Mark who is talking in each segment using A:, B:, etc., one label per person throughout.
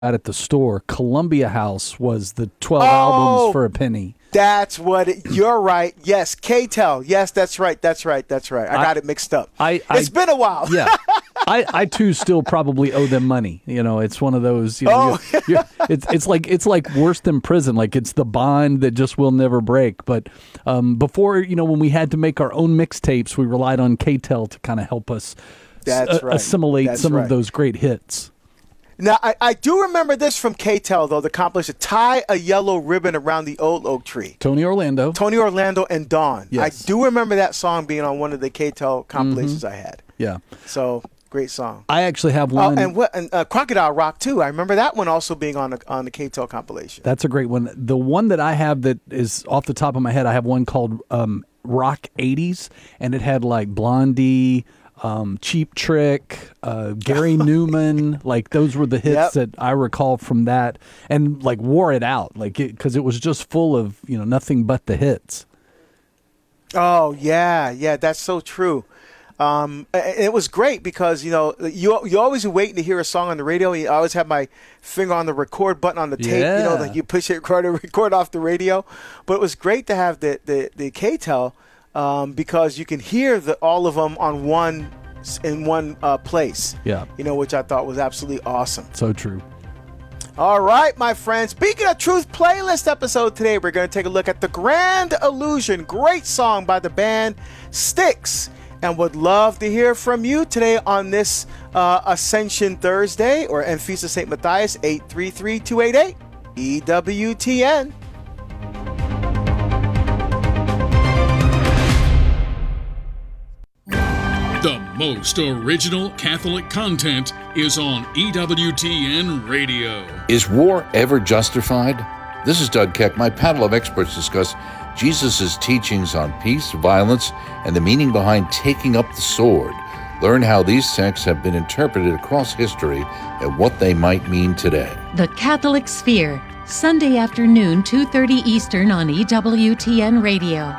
A: out at the store, Columbia House was the 12 albums for a penny.
B: That's what you're right. Yes, K-Tel. Yes, that's right. I got it mixed up. It's been a while.
A: Yeah. I too still probably owe them money. It's one of those, it's like worse than prison. Like it's the bond that just will never break. But before, when we had to make our own mixtapes, we relied on K-Tel to kind of help us assimilate some of those great hits.
B: Now, I do remember this from K-Tel, though, the compilation, Tie a Yellow Ribbon Around the Old Oak Tree.
A: Tony Orlando
B: and Dawn.
A: Yes.
B: I do remember that song being on one of the K-Tel compilations I had.
A: Yeah.
B: So, great song.
A: I actually have one.
B: And Crocodile Rock, too. I remember that one also being on the K-Tel compilation.
A: That's a great one. The one that I have that is off the top of my head, I have one called Rock 80s, and it had like Blondie, Cheap Trick, Gary Newman, like those were the hits that I recall from that, and like wore it out, like because it was just full of nothing but the hits.
B: Oh yeah, that's so true. It was great because you always waiting to hear a song on the radio. I always have my finger on the record button on the tape. Like you push it, record off the radio. But it was great to have the K-Tel. Because you can hear all of them in one place.
A: Yeah.
B: Which I thought was absolutely awesome.
A: So true.
B: All right, my friends. Speaking of Truth Playlist episode today, we're going to take a look at The Grand Illusion. Great song by the band Styx. And would love to hear from you today on this Ascension Thursday and Feast of St. Matthias, 833-288 EWTN.
C: The most original Catholic content is on EWTN Radio.
D: Is war ever justified? This is Doug Keck. My panel of experts discuss Jesus' teachings on peace, violence, and the meaning behind taking up the sword. Learn how these texts have been interpreted across history and what they might mean today.
E: The Catholic Sphere, Sunday afternoon, 2:30 Eastern on EWTN Radio.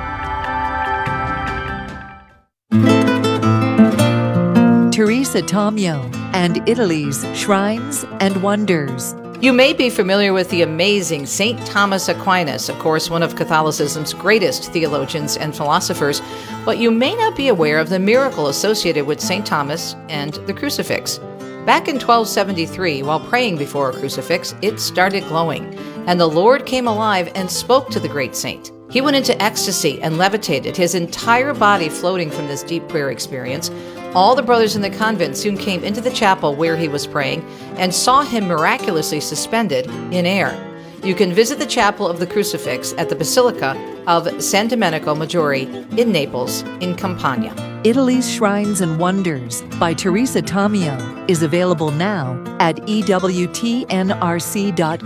F: Teresa Tomeo and Italy's Shrines and Wonders.
G: You may be familiar with the amazing St. Thomas Aquinas, of course, one of Catholicism's greatest theologians and philosophers, but you may not be aware of the miracle associated with St. Thomas and the crucifix. Back in 1273, while praying before a crucifix, it started glowing, and the Lord came alive and spoke to the great saint. He went into ecstasy and levitated, his entire body floating from this deep prayer experience. All the brothers in the convent soon came into the chapel where he was praying and saw him miraculously suspended in air. You can visit the Chapel of the Crucifix at the Basilica of San Domenico Maggiore in Naples, in Campania.
F: Italy's Shrines and Wonders by Teresa Tomeo is available now at EWTNRC.com.